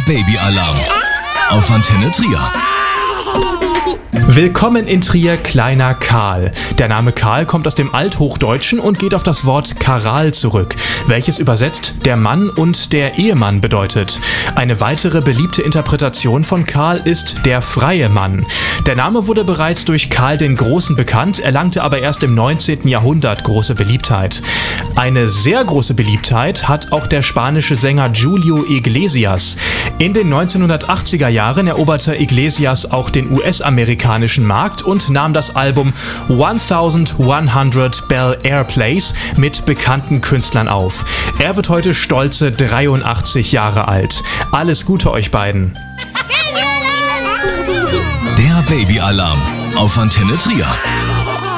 Babyalarm auf Antenne Trier. Willkommen in Trier, kleiner Karl. Der Name Karl kommt aus dem Althochdeutschen und geht auf das Wort Karal zurück, welches übersetzt der Mann und der Ehemann bedeutet. Eine weitere beliebte Interpretation von Karl ist der freie Mann. Der Name wurde bereits durch Karl den Großen bekannt, erlangte aber erst im 19. Jahrhundert große Beliebtheit. Eine sehr große Beliebtheit hat auch der spanische Sänger Julio Iglesias. In den 1980er Jahren eroberte Iglesias auch den US-amerikanischen Markt und nahm das Album 1100 Bel Air Plays mit bekannten Künstlern auf. Er wird heute stolze 83 Jahre alt. Alles Gute euch beiden. Der Babyalarm auf Antenne Trier.